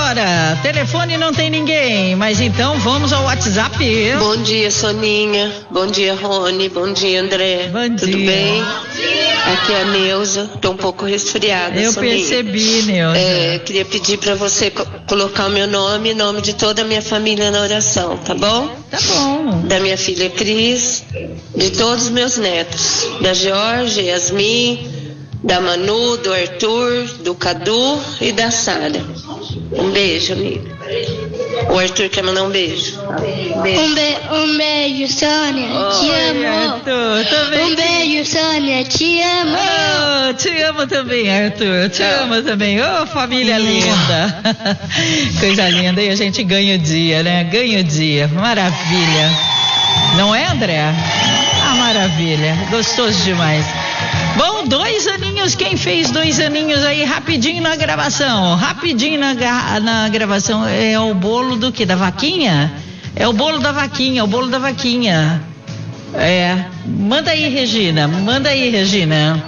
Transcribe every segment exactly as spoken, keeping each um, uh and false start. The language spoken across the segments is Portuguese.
agora. Telefone não tem ninguém, mas então vamos ao WhatsApp. Bom dia, Soninha. Bom dia, Rony. Bom dia, André. Bom dia. Tudo bem? Aqui é a Neuza. Tô um pouco resfriada, Eu Soninha. percebi, Neuza. É, queria pedir para você co- colocar o meu nome e nome de toda a minha família na oração, tá bom? Tá bom. Da minha filha Cris, de todos os meus netos, da Jorge, Yasmin, da Manu, do Arthur, do Cadu e da Sara. Um beijo, amiga. O Arthur quer mandar um beijo. Beijo. Um, be um beijo, Sônia, Oh, te amo. Arthur, também. Um beijo, Sônia, te amo. Oh, te amo também, Arthur. Te amo também. Ô, oh, família linda. Coisa linda. E a gente ganha o dia, né? Ganha o dia. Maravilha. Não é, André? Ah, maravilha. Gostoso demais. Bom, dois aninhos. Quem fez dois aninhos aí? Rapidinho na gravação. Rapidinho na, na gravação. É o bolo do quê? Da vaquinha? É o bolo da vaquinha. O bolo da vaquinha. É. Manda aí, Regina. Manda aí, Regina.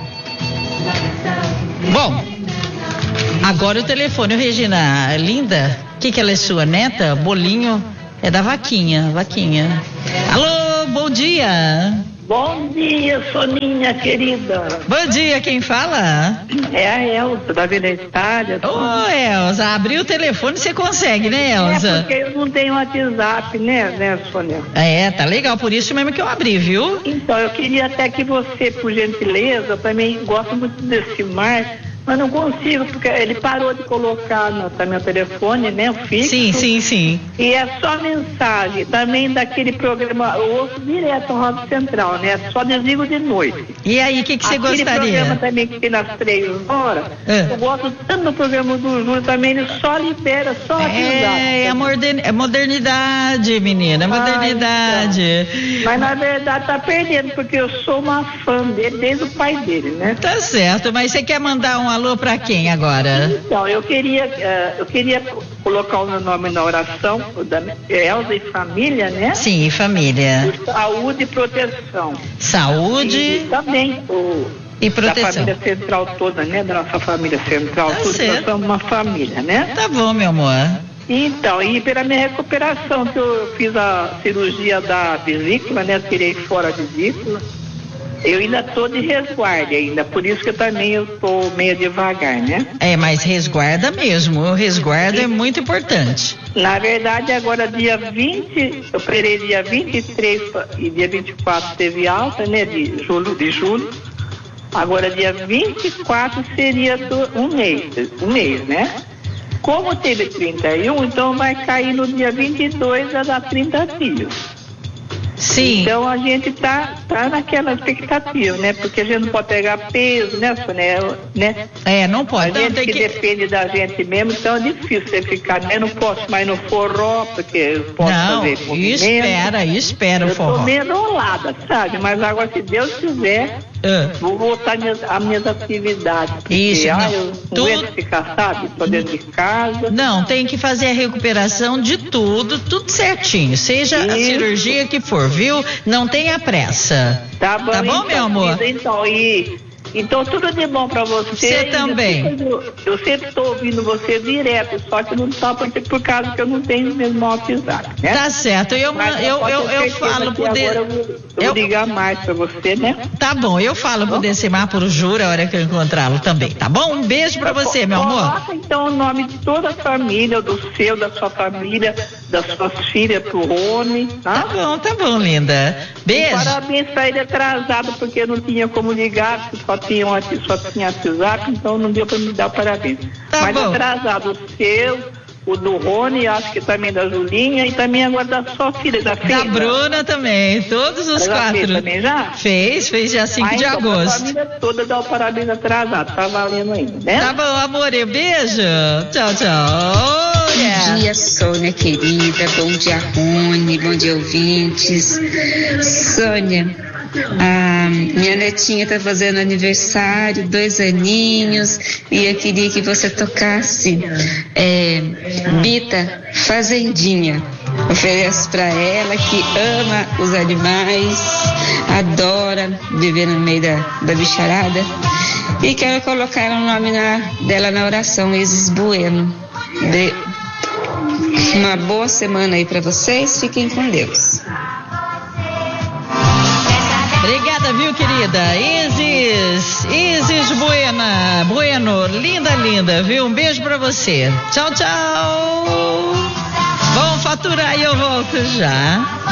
Bom, agora o telefone, Regina, linda, o que que ela é sua neta? Bolinho é da vaquinha, vaquinha. Alô, bom dia. Bom dia, Soninha querida. Bom dia, quem fala? É a Elza, da Vila Itália. Ô, Elza, abriu o telefone, você consegue, né, É Elza? porque eu não tenho WhatsApp, né, né, Sônia? É, tá legal, por isso mesmo que eu abri, viu? Então, eu queria até que você, por gentileza, eu também gosto muito desse mar, mas não consigo, porque ele parou de colocar no tá, meu telefone, né, o fixo. Sim, sim, sim. E é só mensagem, também daquele programa, eu ouço direto no Rádio Central, né, só desligo de noite. E aí, o que que você Aquele gostaria? programa também que tem nas três horas, É. eu gosto tanto do programa do Júlio também, ele só libera, só WhatsApp. É, é a modern- é modernidade, menina, é modernidade. Mas na verdade tá perdendo, porque eu sou uma fã dele desde o pai dele, né? Tá certo, mas você quer mandar um alô pra quem agora? Então, eu queria, eh, eu queria colocar o meu nome na oração, o da Elza e família, né? Sim, família. Saúde e proteção. Saúde E também o e da proteção. família central toda, né? Da nossa família central, Tá todos nós certo. somos uma família, né? Tá bom, meu amor. Então, e pela minha recuperação, que eu fiz a cirurgia da vesícula, né? Tirei fora a vesícula. Eu ainda estou de resguardo ainda, por isso que eu também eu tô meio devagar, né? É, mas resguarda mesmo. O resguardo é muito importante. Na verdade, agora dia vinte, eu operei dia vinte e três e dia vinte e quatro teve alta, né? De julho, de julho. Agora dia vinte e quatro seria do, um mês, um mês, né? Como teve trinta e um, então vai cair no dia vinte e dois a dar trinta dias. Sim. Então a gente tá, tá naquela expectativa, né? Porque a gente não pode pegar peso, né, Sônia? Né? É, não A pode. Então gente tem que, que... depende da gente mesmo, então é difícil você ficar, né? Eu não posso mais no forró, porque eu posso Não, fazer movimento. espera, espera o Eu tô forró. meio enrolada, sabe? Mas agora, se Deus quiser, Ah, vou voltar às minhas, às minhas atividades. Porque, Isso, ah, não. eu não Tu- aguento ficar, sabe? Tô dentro de casa. Não, tem que fazer a recuperação de tudo, tudo certinho. Seja a Isso. cirurgia que for, viu? Não tenha pressa. Tá bom, Tá bom, então, meu amor? querida, Então, e, então, tudo de bom pra você. Você também. Eu, eu sempre tô ouvindo você direto, só que não tá por, por causa que eu não tenho mesmo WhatsApp, né? Tá certo. Eu, Mas eu, pode eu, ter eu certeza falo que pro agora de... eu vou, eu vou eu- ligar mais pra você, né? Tá bom, eu falo pro Decimar, pro Jura, a hora que eu encontrá-lo também, tá bom? Um beijo pra você, meu amor. Coloca então o nome de toda a família, do seu, da sua família, das suas filhas, pro Rony, Tá tá? bom, tá bom, linda. Beijo. Parabéns pra ele atrasado, porque não tinha como ligar, só tinha, um- só tinha WhatsApp, então não deu pra me dar o parabéns. Tá Mas bom. atrasado o seu, o do Rony, acho que também da Julinha, e também agora da sua filha, da Da filha. Bruna também, todos os Ela já quatro. fez também já? Fez, fez dia cinco Ah, de então, pra agosto. família toda dá o parabéns atrasado, tá valendo ainda, né? Tá bom, amor, beijo. Tchau, tchau. Oh, yeah. Bom dia, Sônia querida. Bom dia, Rony. Bom dia, ouvintes. Sônia, a minha netinha tá fazendo aniversário, dois aninhos, e eu queria que você tocasse é, Bita Fazendinha. Ofereço pra ela que ama os animais, adora viver no meio da, da bicharada, e quero colocar o nome na, dela na oração, Isis Bueno. De, Uma boa semana aí para vocês. Fiquem com Deus. Obrigada, viu, querida? Isis, Isis Buena, Bueno, linda, linda, viu? Um beijo pra você. Tchau, tchau. Vamos faturar e eu volto já.